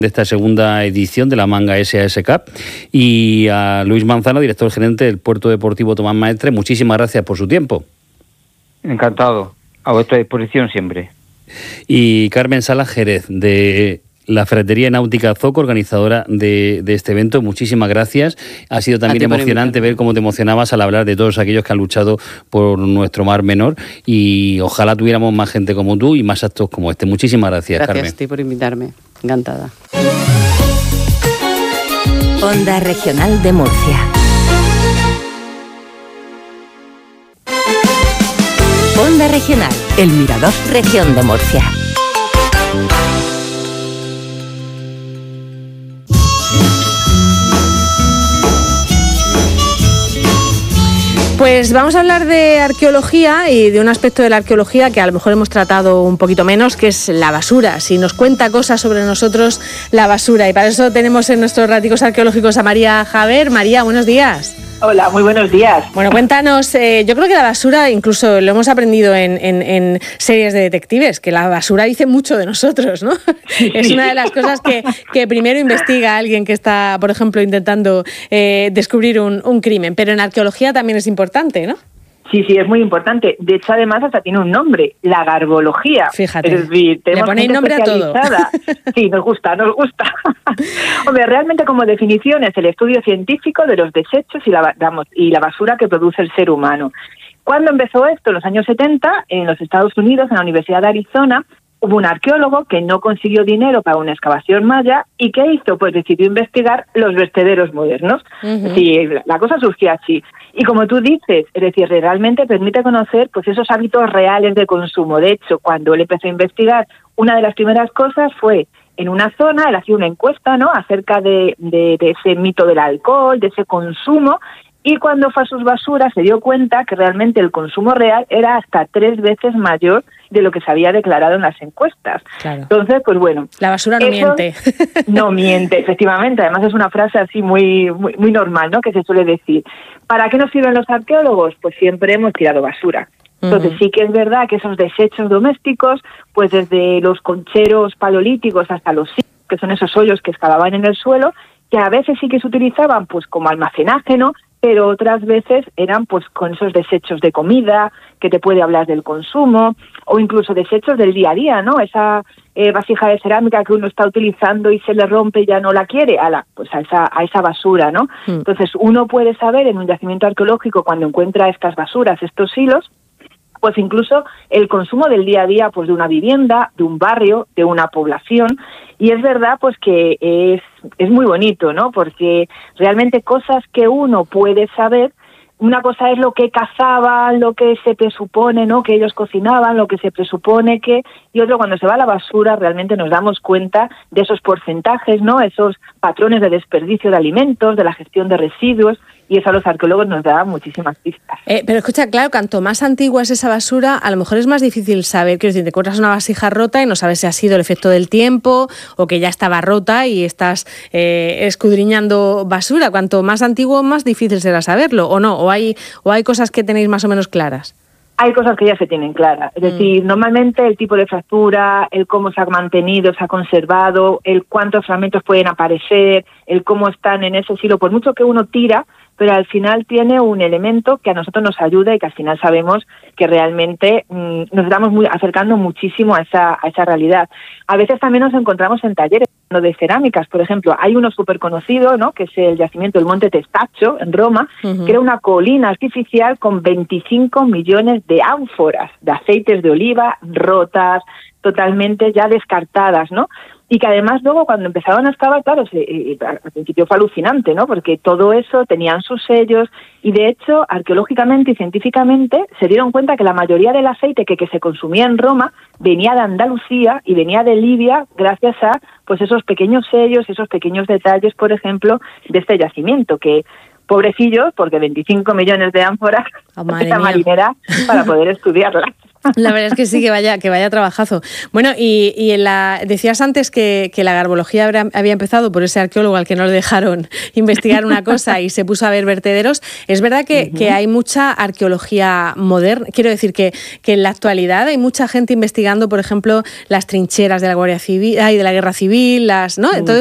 de esta segunda edición de la Manga SAS Cup, y a Luis Manzano, director gerente del Puerto Deportivo Tomás Maestre. Muchísimas gracias por su tiempo. Encantado, a vuestra disposición siempre. Y Carmen Salas Jerez, de la Ferretería Náutica Zoco, organizadora de este evento. Muchísimas gracias. Ha sido también emocionante ver cómo te emocionabas al hablar de todos aquellos que han luchado por nuestro mar menor, y ojalá tuviéramos más gente como tú y más actos como este. Muchísimas gracias, Carmen. Gracias a ti por invitarme. Encantada. Onda Regional de Murcia. Onda Regional, El Mirador, Región de Murcia. Pues vamos a hablar de arqueología y de un aspecto de la arqueología que a lo mejor hemos tratado un poquito menos, que es la basura. Si nos cuenta cosas sobre nosotros la basura, y para eso tenemos en nuestros raticos arqueológicos a María Javer. María, buenos días. Hola, muy buenos días. Bueno, cuéntanos, yo creo que la basura, incluso lo hemos aprendido en series de detectives, que la basura dice mucho de nosotros, ¿no? Es una de las cosas que primero investiga alguien que está, por ejemplo, intentando descubrir un crimen. Pero en arqueología también es importante, ¿no? Sí, es muy importante. De hecho, además, hasta tiene un nombre, la garbología. Fíjate, es decir, le ponéis nombre a todo. Sí, nos gusta. Hombre, realmente como definición es el estudio científico de los desechos y la basura que produce el ser humano. ¿Cuándo empezó esto? En los años 70, en los Estados Unidos, en la Universidad de Arizona, hubo un arqueólogo que no consiguió dinero para una excavación maya, y ¿qué hizo? Pues decidió investigar los vertederos modernos. Uh-huh. Sí, la cosa surgió así. Y como tú dices, es decir, realmente permite conocer pues esos hábitos reales de consumo. De hecho, cuando él empezó a investigar, una de las primeras cosas fue en una zona, él hacía una encuesta, ¿no?, acerca de ese mito del alcohol, de ese consumo, y cuando fue a sus basuras se dio cuenta que realmente el consumo real era hasta 3 veces mayor de lo que se había declarado en las encuestas. Claro. Entonces, pues bueno. La basura no miente. No miente, efectivamente. Además es una frase así muy normal, ¿no?, que se suele decir. ¿Para qué nos sirven los arqueólogos? Pues siempre hemos tirado basura. Entonces sí que es verdad que esos desechos domésticos, pues desde los concheros paleolíticos hasta los sitios, que son esos hoyos que excavaban en el suelo, que a veces sí que se utilizaban pues como almacenaje, ¿no?, pero otras veces eran pues con esos desechos de comida, que te puede hablar del consumo, o incluso desechos del día a día, ¿no? Esa vasija de cerámica que uno está utilizando y se le rompe y ya no la quiere, pues a esa basura, ¿no? Entonces uno puede saber en un yacimiento arqueológico, cuando encuentra estas basuras, estos hilos, pues incluso el consumo del día a día pues de una vivienda, de un barrio, de una población. Y es verdad pues que es muy bonito, ¿no?, porque realmente cosas que uno puede saber, una cosa es lo que cazaban, lo que se presupone, ¿no?, que ellos cocinaban, lo que se presupone que... Y otro, cuando se va a la basura, realmente nos damos cuenta de esos porcentajes, ¿no?, esos patrones de desperdicio de alimentos, de la gestión de residuos, y eso a los arqueólogos nos da muchísimas pistas. Pero escucha, claro, cuanto más antigua es esa basura, a lo mejor es más difícil saber. Quiero decir, te encuentras una vasija rota y no sabes si ha sido el efecto del tiempo o que ya estaba rota y estás escudriñando basura. Cuanto más antiguo, más difícil será saberlo, ¿o no? ¿O hay cosas que tenéis más o menos claras? Hay cosas que ya se tienen claras. Es decir, normalmente el tipo de fractura, el cómo se ha mantenido, se ha conservado, el cuántos fragmentos pueden aparecer, el cómo están en ese silo, por mucho que uno tira, pero al final tiene un elemento que a nosotros nos ayuda y que al final sabemos que realmente nos estamos acercando muchísimo a esa realidad. A veces también nos encontramos en talleres de cerámicas, por ejemplo. Hay uno súper conocido, ¿no?, que es el yacimiento del Monte Testaccio, en Roma, que era una colina artificial con 25 millones de ánforas de aceites de oliva rotas, totalmente ya descartadas, ¿no? Y que además luego cuando empezaron a excavar, claro, al principio fue alucinante, ¿no?, porque todo eso tenían sus sellos, y de hecho arqueológicamente y científicamente se dieron cuenta que la mayoría del aceite que se consumía en Roma venía de Andalucía y venía de Libia gracias a pues esos pequeños sellos, esos pequeños detalles, por ejemplo, de este yacimiento, que pobrecillos, porque 25 millones de ánforas esta marinera para poder estudiarlas. La verdad es que sí, que vaya trabajazo. Bueno, y decías antes que la garbología había empezado por ese arqueólogo al que no le dejaron investigar una cosa y se puso a ver vertederos. Es verdad que hay mucha arqueología moderna. Quiero decir que en la actualidad hay mucha gente investigando, por ejemplo, las trincheras de la Guardia Civil y de la Guerra Civil, ¿no? Entonces,